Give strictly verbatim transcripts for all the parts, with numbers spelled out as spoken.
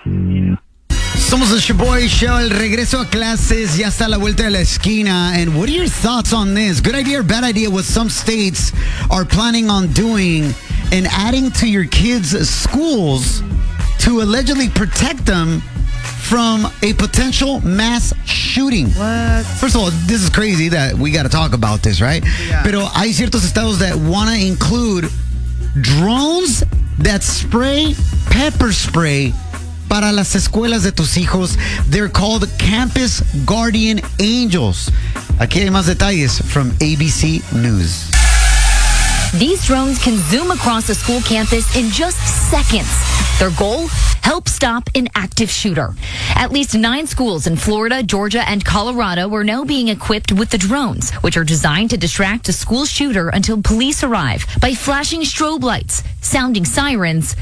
Somos el Shaboy Show, el regreso a clases ya está a la vuelta de la esquina. And what are your thoughts on this? Good idea or bad idea what some states are planning on doing and adding to your kids' schools to allegedly protect them from a potential mass shooting. What? First of all, this is crazy that we got to talk about this, right? Yeah. Pero hay ciertos estados that want to include drones that spray pepper spray para las escuelas de tus hijos. They're called Campus Guardian Angels. Aquí hay más detalles from A B C News. These drones can zoom across a school campus in just seconds. Their goal? Help stop an active shooter. At least nine schools in Florida, Georgia, and Colorado are now being equipped with the drones, which are designed to distract a school shooter until police arrive by flashing strobe lights, sounding sirens.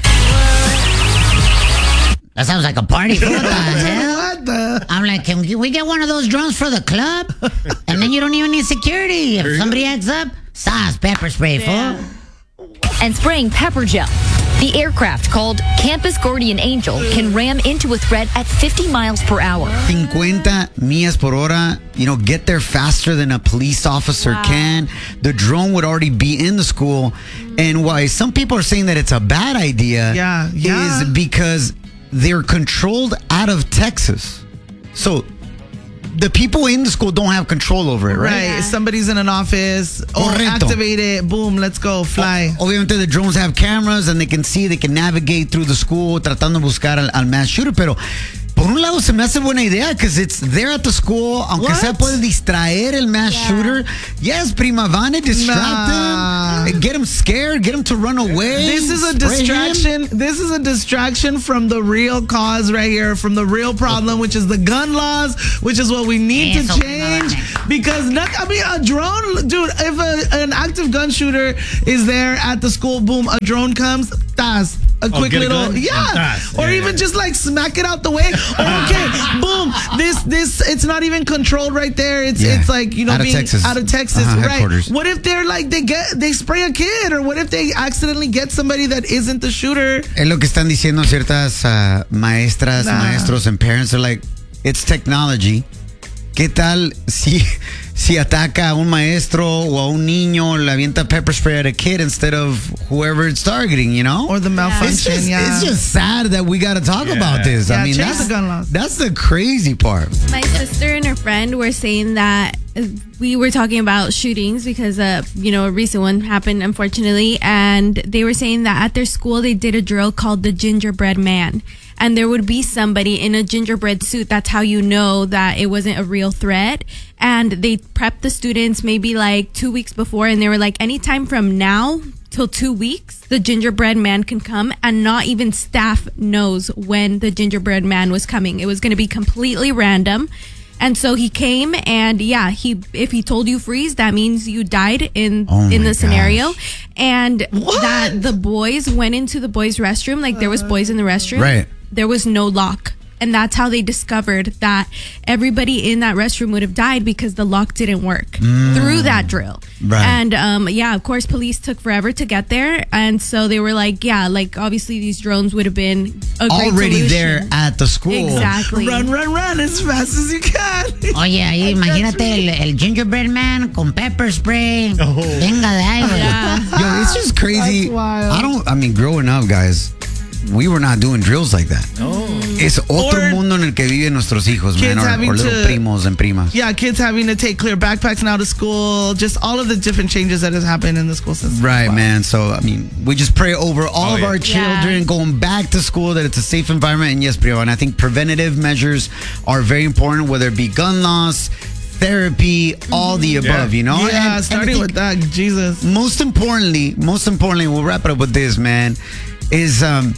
That sounds like a party. What the hell? What the? I'm like, can we get one of those drones for the club? And then you don't even need security. If somebody acts up, sauce, pepper spray, Yeah. fool. And spraying pepper gel. The aircraft, called Campus Guardian Angel, can ram into a threat at fifty miles per hour. fifty millas por hora, you know, get there faster than a police officer Wow. can. The drone would already be in the school. And why some people are saying that it's a bad idea Yeah, yeah. is because they're controlled out of Texas. So the people in the school don't have control over it, right? Right. Yeah. Somebody's in an office. Oh, Correcto. activate it. Boom. Let's go. Fly. Obviamente the drones have cameras and they can see, they can navigate through the school tratando de buscar al, al mass shooter, pero por un lado se me hace buena idea because it's there at the school, aunque What? sea puede distraer el mass Yeah. shooter. Yes, prima, van a distract Nah. them, get them scared, get them to run away. This is a spray him. distraction. This is a distraction from the real cause right here, from the real problem, which is the gun laws, which is what we need Eso, to change. Because not, I mean, a drone, dude. If a, an active gun shooter is there at the school, boom, a drone comes, tas. A quick get a little, gun? yeah, Tas. or Yeah, even yeah. just like smack it out the way. Okay, boom. This, this, it's not even controlled right there. It's, Yeah. it's like you know, Out of being Texas. out of Texas, Uh-huh, right? headquarters. What if they're like they get they spray a kid, or what if they accidentally get somebody that isn't the shooter? Es lo que están diciendo ciertas uh, maestras, Nah. maestros, and parents are like, it's technology. ¿Qué tal si, si ataca a un maestro o a un niño, le avienta pepper spray at a kid instead of whoever it's targeting, you know? Or the malfunction, it's just, yeah. it's just sad that we got to talk Yeah. about this. Yeah, I mean, change that's, the gun laws. that's the crazy part. My sister and her friend were saying that uh, we were talking about shootings because, uh, you know, a recent one happened, unfortunately. And they were saying that at their school, they did a drill called the gingerbread man. And there would be somebody in a gingerbread suit. That's how you know that it wasn't a real threat. And they prepped the students maybe like two weeks before. And they were like, anytime from now till two weeks, the gingerbread man can come, and not even staff knows when the gingerbread man was coming. It was going to be completely random. And so he came, and yeah, he if he told you freeze, that means you died in Oh in my the scenario. gosh. And that the boys went into the boys' restroom, like there was boys in the restroom. Right. There was no lock. And that's how they discovered that everybody in that restroom would have died, because the lock didn't work through that drill. Right. And um, yeah, of course, police took forever to get there. And so they were like, yeah, like obviously these drones would have been a great Already solution. there at the school. Exactly. Run, run, run as fast as you can. Oye, ahí imagínate el, el gingerbread man con pepper spray. Venga de ahí, güey. Yeah. Yo, it's just crazy. That's wild. I don't, I mean, growing up, guys, we were not doing drills like that. Es otro Or mundo en el que viven nuestros hijos, kids man, or, having or little to- primos and primas. Yeah, kids having to take clear backpacks now to school. Just all of the different changes that has happened in the school system. Right, Wow. man. So, I mean, we just pray over all Oh, of yeah. our children Yeah. going back to school, that it's a safe environment. And yes, Priyo, and I think preventative measures are very important, whether it be gun laws, therapy, all the above, Yeah. you know? Yeah, And- and I starting think with that, Jesus. Most importantly, most importantly, we'll wrap it up with this, man, is, um,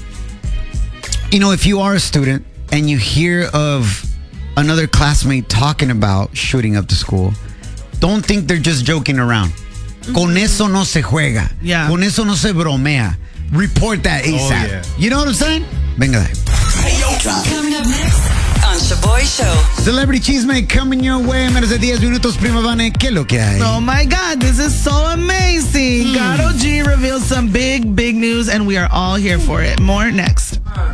you know, if you are a student and you hear of another classmate talking about shooting up the school, don't think they're just joking around. Con eso no se juega. Yeah. Con eso no se bromea. Report that ASAP. yeah. You know what I'm saying? Venga de ahí. Coming up next on Shaboy Show. Celebrity Cheesemate coming your way. Menos de diez minutos, Prima Vane. ¿Qué es lo que hay? Oh my God, this is so amazing. Gato G reveals some big, big news, and we are all here for it. More next.